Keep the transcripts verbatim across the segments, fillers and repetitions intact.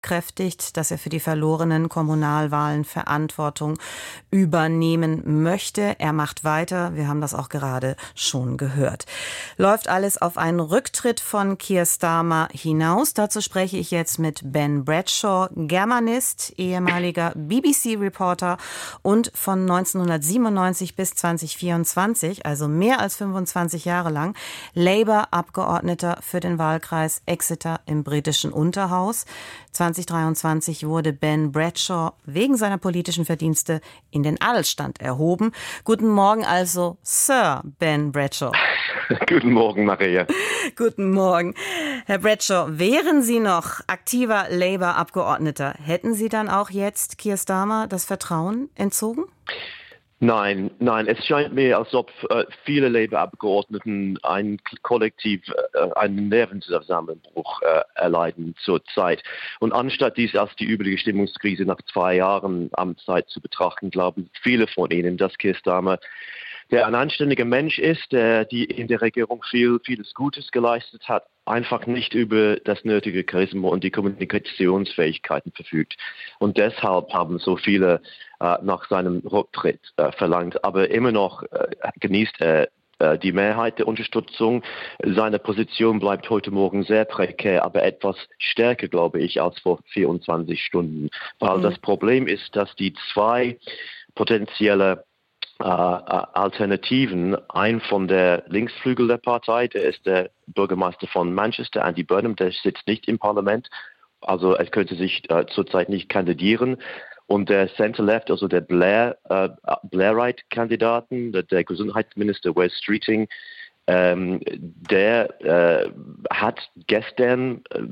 bekräftigt, dass er für die verlorenen Kommunalwahlen Verantwortung übernehmen möchte. Er macht weiter. Wir haben das auch gerade schon gehört. Läuft alles auf einen Rücktritt von Keir Starmer hinaus? Dazu spreche ich jetzt mit Ben Bradshaw, Germanist, ehemaliger B B C-Reporter und von neunzehnhundertsiebenundneunzig bis zweitausendvierundzwanzig, also mehr als fünfundzwanzig Jahre lang, Labour-Abgeordneter für den Wahlkreis Exeter im britischen Unterhaus. zweitausenddreiundzwanzig wurde Ben Bradshaw wegen seiner politischen Verdienste in den Adelsstand erhoben. Guten Morgen also, Sir Ben Bradshaw. Guten Morgen, Maria. Guten Morgen. Herr Bradshaw, wären Sie noch aktiver Labour-Abgeordneter, hätten Sie dann auch jetzt Keir Starmer das Vertrauen entzogen? Nein, nein, es scheint mir, als ob äh, viele Labour-Abgeordneten ein Kollektiv, äh, einen Nervenzusammenbruch äh, erleiden zurzeit. Und anstatt dies als die übliche Stimmungskrise nach zwei Jahren Amtszeit zu betrachten, glauben viele von ihnen, dass Keir Starmer, der ein anständiger Mensch ist, der die in der Regierung viel, vieles Gutes geleistet hat, einfach nicht über das nötige Charisma und die Kommunikationsfähigkeiten verfügt. Und deshalb haben so viele äh, nach seinem Rücktritt äh, verlangt. Aber immer noch äh, genießt er äh, die Mehrheit der Unterstützung. Seine Position bleibt heute Morgen sehr prekär, aber etwas stärker, glaube ich, als vor vierundzwanzig Stunden. Weil mhm. das Problem ist, dass die zwei potenzielle Uh, uh, Alternativen, ein von der Linksflügel der Partei, der ist der Bürgermeister von Manchester, Andy Burnham, der sitzt nicht im Parlament, also er könnte sich uh, zurzeit nicht kandidieren. Und der Centre-Left, also der Blair, uh, Blairite-Kandidaten, der, der Gesundheitsminister Wes Streeting, Ähm, der äh, hat gestern, äh,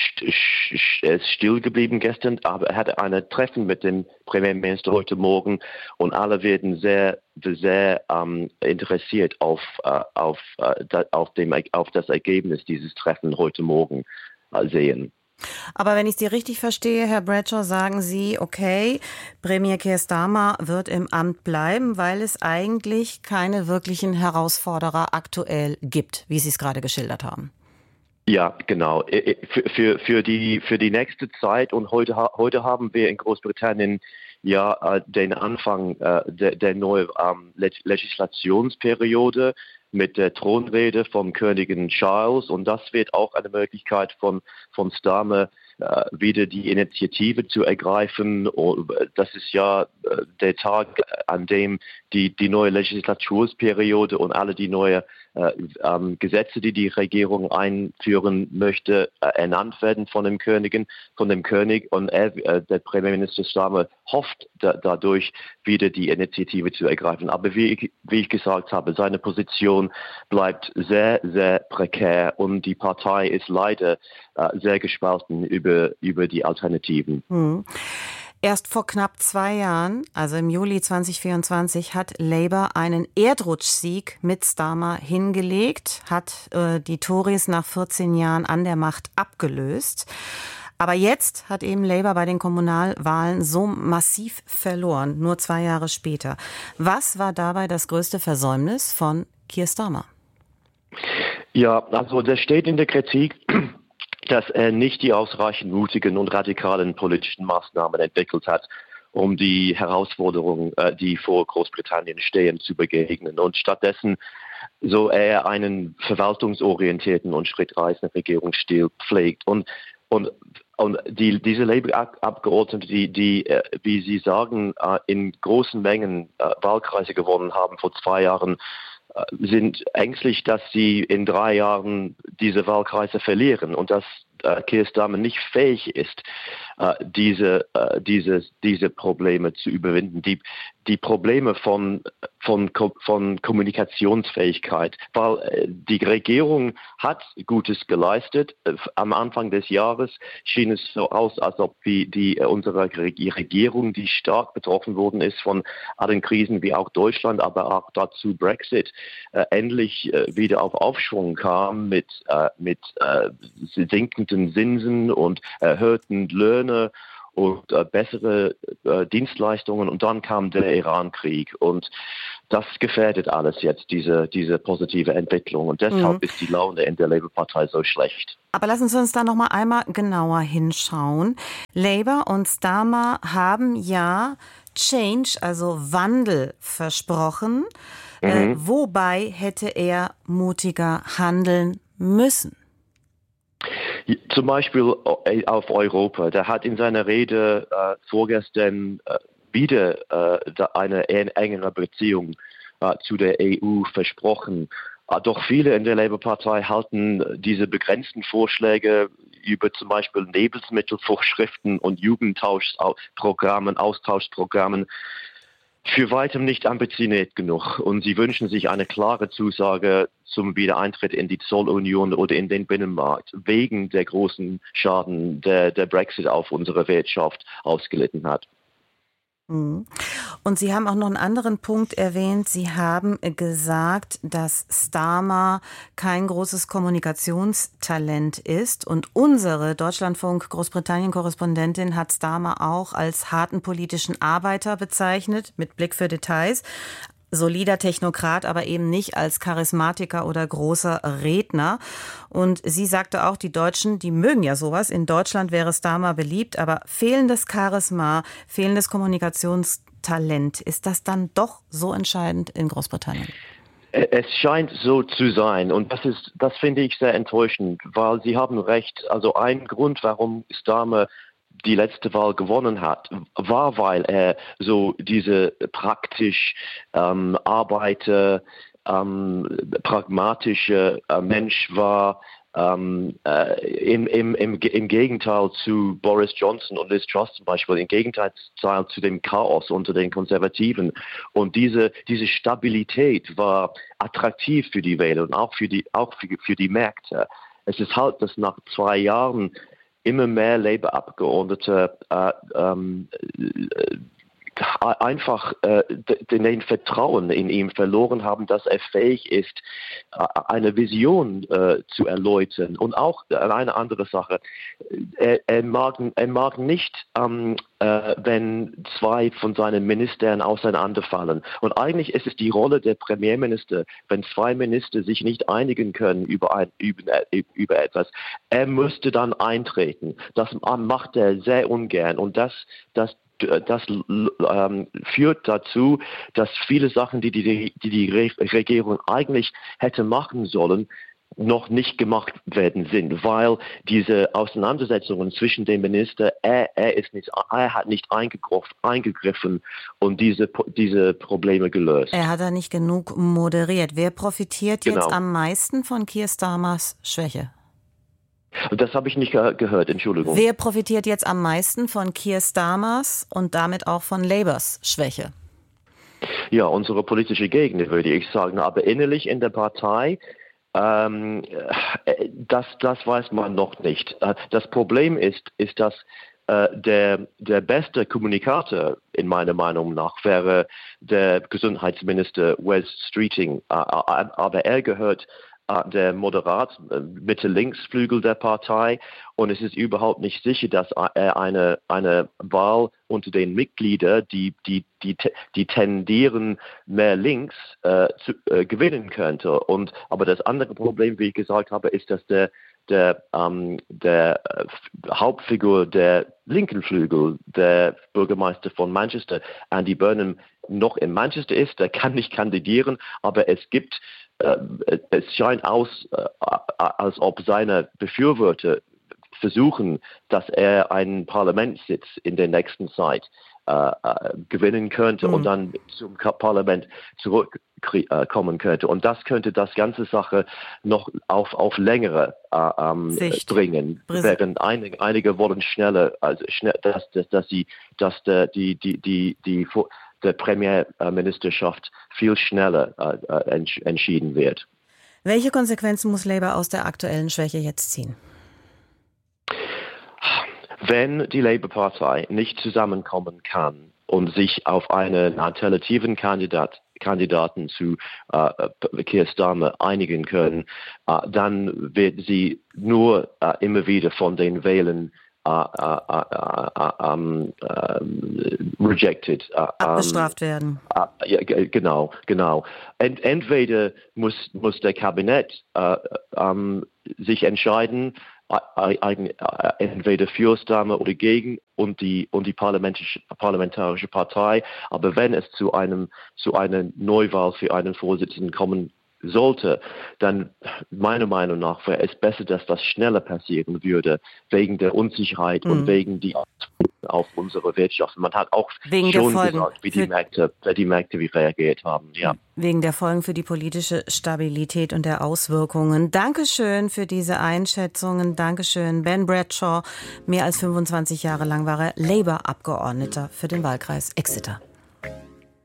st- ist still geblieben gestern, aber er hatte ein Treffen mit dem Premierminister heute Morgen und alle werden sehr, sehr ähm, interessiert auf, äh, auf, äh, da, auf, dem, auf das Ergebnis dieses Treffens heute Morgen äh, sehen. Aber wenn ich Sie richtig verstehe, Herr Bradshaw, sagen Sie, okay, Premier Keir Starmer wird im Amt bleiben, weil es eigentlich keine wirklichen Herausforderer aktuell gibt, wie Sie es gerade geschildert haben. Ja, genau. Für, für, für, die, für die nächste Zeit und heute, heute haben wir in Großbritannien ja den Anfang der, der neuen ähm, Legislationsperiode mit der Thronrede vom Königin Charles und das wird auch eine Möglichkeit von, von Starmer äh, wieder die Initiative zu ergreifen. Und das ist ja äh, der Tag, an dem die, die neue Legislatursperiode und alle die neuen äh, ähm, Gesetze, die die Regierung einführen möchte, äh, ernannt werden von dem Königin, von dem König und er, äh, der Premierminister Starmer hofft da, dadurch wieder die Initiative zu ergreifen. Aber wie ich, wie ich gesagt habe, seine Position bleibt sehr, sehr prekär und die Partei ist leider äh, sehr gespalten über, über die Alternativen. Hm. Erst vor knapp zwei Jahren, also im Juli zweitausendvierundzwanzig, hat Labour einen Erdrutschsieg mit Starmer hingelegt, hat äh, die Tories nach vierzehn Jahren an der Macht abgelöst. Aber jetzt hat eben Labour bei den Kommunalwahlen so massiv verloren, nur zwei Jahre später. Was war dabei das größte Versäumnis von Keir Starmer? Ja, also das steht in der Kritik, dass er nicht die ausreichend mutigen und radikalen politischen Maßnahmen entwickelt hat, um die Herausforderungen, die vor Großbritannien stehen, zu begegnen. Und stattdessen so er einen verwaltungsorientierten und schrittweisen Regierungsstil pflegt. Und, und, und die, diese Labour-Abgeordneten, die, die, wie Sie sagen, in großen Mengen Wahlkreise gewonnen haben vor zwei Jahren, sind ängstlich, dass sie in drei Jahren diese Wahlkreise verlieren und dass äh, Keir Starmer nicht fähig ist, äh, diese, äh, diese, diese Probleme zu überwinden. Die, die Probleme von, von, von Kommunikationsfähigkeit, weil äh, die Regierung hat Gutes geleistet. Äh, am Anfang des Jahres schien es so aus, als ob die, die, unsere Regierung, die stark betroffen worden ist von allen Krisen wie auch Deutschland, aber auch dazu Brexit, äh, endlich äh, wieder auf Aufschwung kam mit, äh, mit äh, sinkenden Zinsen und erhöhten Löhne und äh, bessere äh, Dienstleistungen und dann kam der Iran-Krieg und das gefährdet alles jetzt, diese, diese positive Entwicklung und deshalb mhm. ist die Laune in der Labour-Partei so schlecht. Aber lassen Sie uns da noch mal einmal genauer hinschauen. Labour und Starmer haben ja Change, also Wandel, versprochen. Mhm. Äh, wobei hätte er mutiger handeln müssen? Zum Beispiel auf Europa. Der hat in seiner Rede äh, vorgestern äh, wieder äh, eine engere Beziehung äh, zu der E U versprochen. Äh, doch viele in der Labour-Partei halten diese begrenzten Vorschläge über zum Beispiel Lebensmittelvorschriften und Jugendtauschprogrammen, Austauschprogrammen für weitem nicht ambitioniert genug. Und sie wünschen sich eine klare Zusage zum Wiedereintritt in die Zollunion oder in den Binnenmarkt, wegen der großen Schaden, der der Brexit auf unsere Wirtschaft ausgelitten hat. Und Sie haben auch noch einen anderen Punkt erwähnt. Sie haben gesagt, dass Starmer kein großes Kommunikationstalent ist. Und unsere Deutschlandfunk-Großbritannien-Korrespondentin hat Starmer auch als harten politischen Arbeiter bezeichnet, mit Blick für Details. Solider Technokrat, aber eben nicht als Charismatiker oder großer Redner. Und sie sagte auch, die Deutschen, die mögen ja sowas. In Deutschland wäre Starmer beliebt, aber fehlendes Charisma, fehlendes Kommunikationstalent, ist das dann doch so entscheidend in Großbritannien? Es scheint so zu sein und das ist, das finde ich sehr enttäuschend, weil Sie haben recht. Also ein Grund, warum Starmer die letzte Wahl gewonnen hat, war, weil er so diese praktisch ähm, Arbeiter, ähm, pragmatische äh, Mensch war, ähm, äh, im, im, im, im Gegenteil zu Boris Johnson und Liz Truss zum Beispiel, im Gegenteil zu dem Chaos unter den Konservativen. Und diese, diese Stabilität war attraktiv für die Wähler und auch für die, auch für, für die Märkte. Es ist halt, dass nach zwei Jahren immer mehr Labour-Abgeordnete äh, ähm, äh, einfach äh, den Vertrauen in ihm verloren haben, dass er fähig ist, eine Vision äh, zu erläutern. Und auch eine andere Sache, er, er, mag, er mag nicht, ähm, äh, wenn zwei von seinen Ministern auseinanderfallen. Und eigentlich ist es die Rolle der Premierminister, wenn zwei Minister sich nicht einigen können über, ein, über, über etwas, er müsste dann eintreten. Das macht er sehr ungern. Und das, das Das ähm, führt dazu, dass viele Sachen, die die, die die Regierung eigentlich hätte machen sollen, noch nicht gemacht werden sind, weil diese Auseinandersetzungen zwischen dem Minister, er, er ist nicht, er hat nicht eingegriffen, eingegriffen und diese diese Probleme gelöst. Er hat da nicht genug moderiert. Wer profitiert genau. jetzt am meisten von Keir Starmers Schwäche? Das habe ich nicht ge- gehört, Entschuldigung. Wer profitiert jetzt am meisten von Keir Starmers und damit auch von Labours Schwäche? Ja, unsere politische Gegner, würde ich sagen. Aber innerlich in der Partei, ähm, das, das weiß man noch nicht. Das Problem ist, ist dass äh, der, der beste Kommunikator, in meiner Meinung nach, wäre der Gesundheitsminister Wes Streeting. Äh, aber er gehört der moderat Mitte-Links-Flügel der Partei und es ist überhaupt nicht sicher, dass er eine eine Wahl unter den Mitgliedern, die die die die tendieren mehr links äh, zu äh, gewinnen könnte. Und aber das andere Problem, wie ich gesagt habe, ist, dass der der ähm, der äh, Hauptfigur der linken Flügel, der Bürgermeister von Manchester, Andy Burnham, noch in Manchester ist. Der kann nicht kandidieren, aber es gibt es scheint aus, als ob seine Befürworter versuchen, dass er einen Parlamentssitz in der nächsten Zeit äh, gewinnen könnte mhm. und dann zum Parlament zurückkommen könnte. Und das könnte das ganze Sache noch auf, auf längere äh, ähm, bringen. Während einige, einige wollen schneller, also schnell, dass, dass, dass, sie, dass der, die, die, die, die, die der Premierministerschaft viel schneller äh, entsch- entschieden wird. Welche Konsequenzen muss Labour aus der aktuellen Schwäche jetzt ziehen? Wenn die Labour-Partei nicht zusammenkommen kann und sich auf einen alternativen Kandidat, Kandidaten zu äh, Keir Starmer einigen können, äh, dann wird sie nur äh, immer wieder von den Wählern Uh, uh, uh, uh, um, um, rejected. Uh, Abgestraft um, werden. Uh, ja, genau, genau. Ent, entweder muss, muss der Kabinett uh, um, sich entscheiden, entweder für Stama oder gegen und die und die parlamentarische, parlamentarische Partei. Aber wenn es zu einem zu einer Neuwahl für einen Vorsitzenden kommen sollte, dann meiner Meinung nach wäre es besser, dass das schneller passieren würde, wegen der Unsicherheit mhm. und wegen die auf unsere Wirtschaft. Man hat auch wegen schon der Folgen gesagt, wie die Märkte, wie die Märkte wie reagiert haben. Ja. Wegen der Folgen für die politische Stabilität und der Auswirkungen. Dankeschön für diese Einschätzungen. Dankeschön, Ben Bradshaw. Mehr als fünfundzwanzig Jahre lang war er Labour-Abgeordneter für den Wahlkreis Exeter.